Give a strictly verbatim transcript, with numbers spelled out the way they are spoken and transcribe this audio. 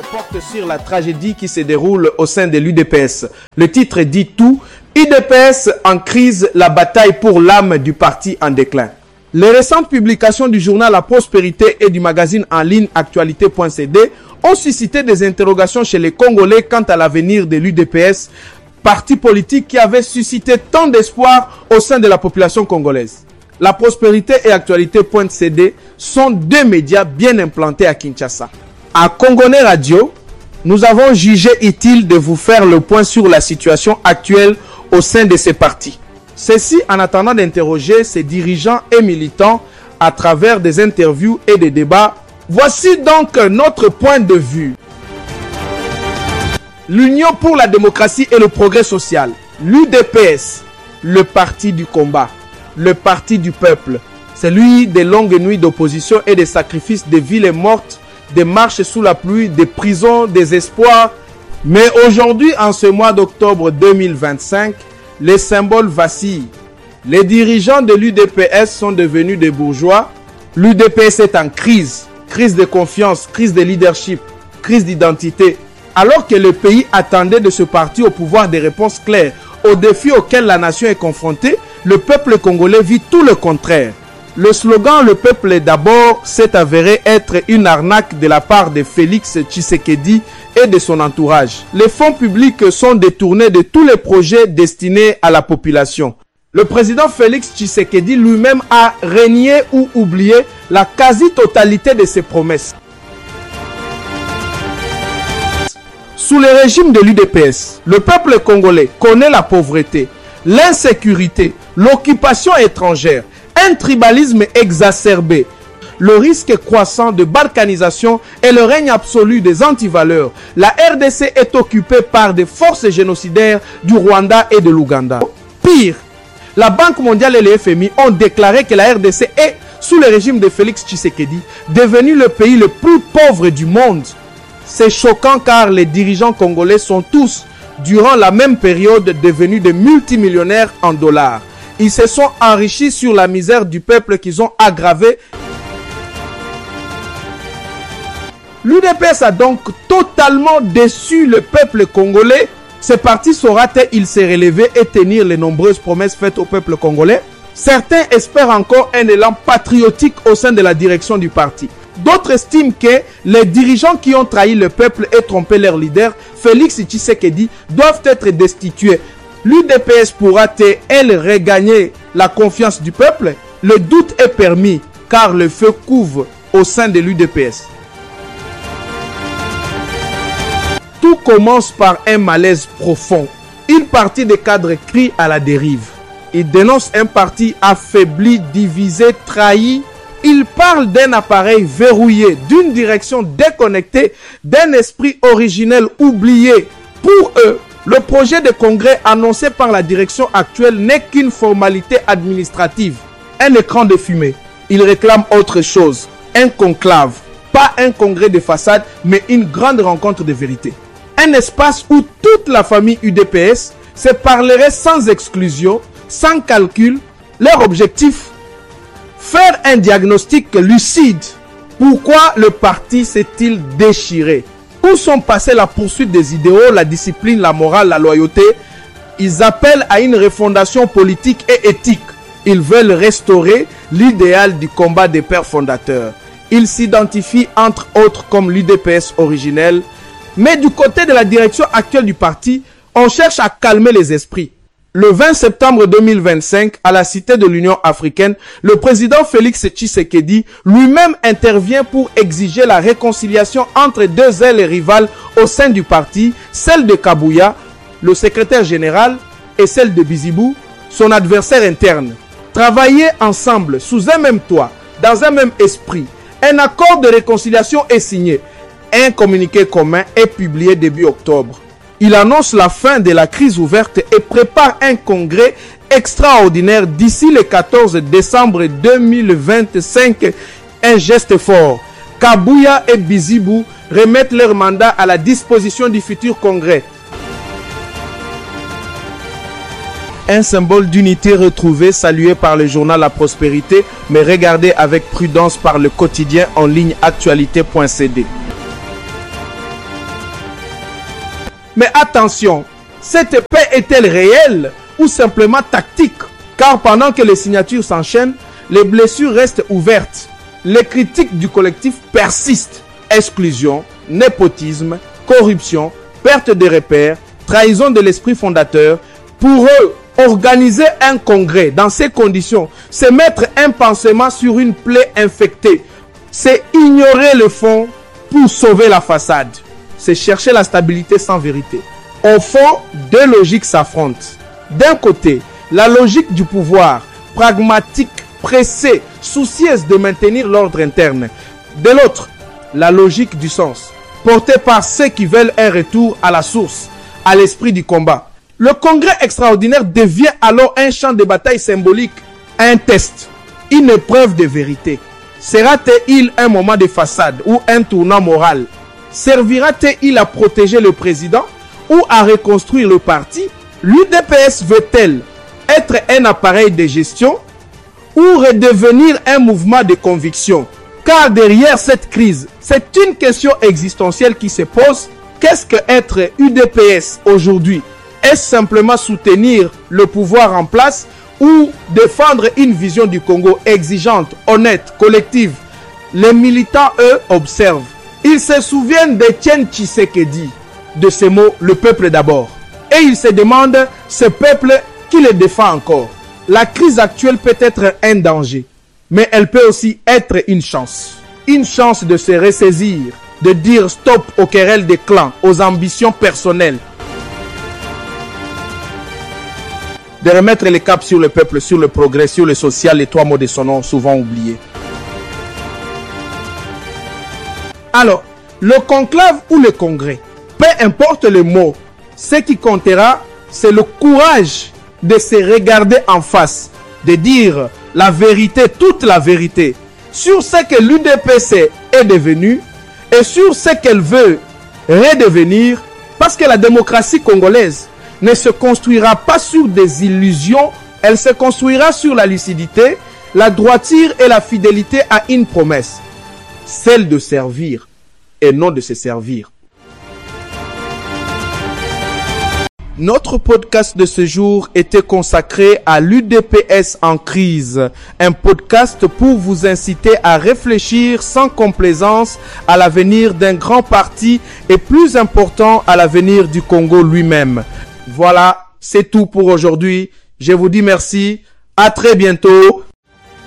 porte sur la tragédie qui se déroule au sein de l'U D P S. Le titre dit tout. U D P S en crise, la bataille pour l'âme du parti en déclin. Les récentes publications du journal La Prospérité et du magazine en ligne actualité point c d ont suscité des interrogations chez les Congolais quant à l'avenir de l'U D P S, parti politique qui avait suscité tant d'espoir au sein de la population congolaise. La Prospérité et actualité point c d sont deux médias bien implantés à Kinshasa. À Congolais Radio, nous avons jugé utile de vous faire le point sur la situation actuelle au sein de ces partis. Ceci en attendant d'interroger ces dirigeants et militants à travers des interviews et des débats. Voici donc notre point de vue. L'Union pour la démocratie et le progrès social, l'U D P S, le parti du combat, le parti du peuple, celui des longues nuits d'opposition et des sacrifices de villes mortes, des marches sous la pluie, des prisons, des espoirs. Mais aujourd'hui, en ce mois d'octobre deux mille vingt-cinq, les symboles vacillent. Les dirigeants de l'U D P S sont devenus des bourgeois. L'U D P S est en crise. Crise de confiance, crise de leadership, crise d'identité. Alors que le pays attendait de ce parti au pouvoir des réponses claires aux défis auxquels la nation est confrontée, le peuple congolais vit tout le contraire. Le slogan « Le peuple est d'abord » s'est avéré être une arnaque de la part de Félix Tshisekedi et de son entourage. Les fonds publics sont détournés de tous les projets destinés à la population. Le président Félix Tshisekedi lui-même a renié ou oublié la quasi-totalité de ses promesses. Sous le régime de l'U D P S, le peuple congolais connaît la pauvreté, l'insécurité, l'occupation étrangère, un tribalisme exacerbé, le risque croissant de balkanisation et le règne absolu des antivaleurs. La R D C est occupée par des forces génocidaires du Rwanda et de l'Ouganda. Pire, la Banque mondiale et le F M I ont déclaré que la R D C est, sous le régime de Félix Tshisekedi, devenu le pays le plus pauvre du monde. C'est choquant car les dirigeants congolais sont tous, durant la même période, devenus des multimillionnaires en dollars. Ils se sont enrichis sur la misère du peuple qu'ils ont aggravée. L'U D P S a donc totalement déçu le peuple congolais. Ce parti saura-t-il se relever et tenir les nombreuses promesses faites au peuple congolais? Certains espèrent encore un élan patriotique au sein de la direction du parti. D'autres estiment que les dirigeants qui ont trahi le peuple et trompé leur leader, Félix Tshisekedi, doivent être destitués. L'U D P S pourra-t-elle regagner la confiance du peuple? Le doute est permis car le feu couve au sein de l'U D P S. Tout commence par un malaise profond. Une partie des cadres crie à la dérive. Ils dénoncent un parti affaibli, divisé, trahi. Ils parlent d'un appareil verrouillé, d'une direction déconnectée, d'un esprit originel oublié. Pour eux, le projet de congrès annoncé par la direction actuelle n'est qu'une formalité administrative, un écran de fumée. Ils réclament autre chose, un conclave, pas un congrès de façade, mais une grande rencontre de vérité. Un espace où toute la famille U D P S se parlerait sans exclusion, sans calcul. Leur objectif, faire un diagnostic lucide. Pourquoi le parti s'est-il déchiré? Où sont passées la poursuite des idéaux, la discipline, la morale, la loyauté? Ils appellent à une refondation politique et éthique. Ils veulent restaurer l'idéal du combat des pères fondateurs. Ils s'identifient entre autres comme l'U D P S originel. Mais du côté de la direction actuelle du parti, on cherche à calmer les esprits. Le vingt septembre deux mille vingt-cinq, à la Cité de l'Union africaine, le président Félix Tshisekedi lui-même intervient pour exiger la réconciliation entre deux ailes rivales au sein du parti, celle de Kabouya, le secrétaire général, et celle de Bizibou, son adversaire interne. Travailler ensemble, sous un même toit, dans un même esprit. Un accord de réconciliation est signé. Un communiqué commun est publié début octobre. Il annonce la fin de la crise ouverte et prépare un congrès extraordinaire d'ici le quatorze décembre deux mille vingt-cinq. Un geste fort. Kabouya et Bizibou remettent leur mandat à la disposition du futur congrès. Un symbole d'unité retrouvé, salué par le journal La Prospérité, mais regardé avec prudence par le quotidien en ligne actualité point c d. Mais attention, cette paix est-elle réelle ou simplement tactique? Car pendant que les signatures s'enchaînent, les blessures restent ouvertes. Les critiques du collectif persistent. Exclusion, népotisme, corruption, perte de repères, trahison de l'esprit fondateur. Pour eux, organiser un congrès dans ces conditions, c'est mettre un pansement sur une plaie infectée. C'est ignorer le fond pour sauver la façade. C'est chercher la stabilité sans vérité. Au fond, deux logiques s'affrontent. D'un côté, la logique du pouvoir, pragmatique, pressée, soucieuse de maintenir l'ordre interne. De l'autre, la logique du sens, portée par ceux qui veulent un retour à la source, à l'esprit du combat. Le congrès extraordinaire devient alors un champ de bataille symbolique, un test, une épreuve de vérité. Sera-t-il un moment de façade ou un tournant moral? Servira-t-il à protéger le président ou à reconstruire le parti? L'U D P S veut-elle être un appareil de gestion ou redevenir un mouvement de conviction? Car derrière cette crise, c'est une question existentielle qui se pose. Qu'est-ce que être U D P S aujourd'hui? Est-ce simplement soutenir le pouvoir en place ou défendre une vision du Congo exigeante, honnête, collective? Les militants, eux, observent. Ils se souviennent d'Étienne Tshisekedi, de ces mots « le peuple d'abord ». Et ils se demandent ce peuple qui le défend encore. La crise actuelle peut être un danger, mais elle peut aussi être une chance. Une chance de se ressaisir, de dire stop aux querelles des clans, aux ambitions personnelles. De remettre les caps sur le peuple, sur le progrès, sur le social, les trois mots de son nom souvent oubliés. Alors, le conclave ou le congrès, peu importe le mot, ce qui comptera, c'est le courage de se regarder en face, de dire la vérité, toute la vérité, sur ce que l'U D P C est devenu et sur ce qu'elle veut redevenir, parce que la démocratie congolaise ne se construira pas sur des illusions, elle se construira sur la lucidité, la droiture et la fidélité à une promesse, celle de servir et non de se servir. Notre podcast de ce jour était consacré à l'U D P S en crise, un podcast pour vous inciter à réfléchir sans complaisance à l'avenir d'un grand parti et plus important à l'avenir du Congo lui-même. Voilà, c'est tout pour aujourd'hui. Je vous dis merci. À très bientôt.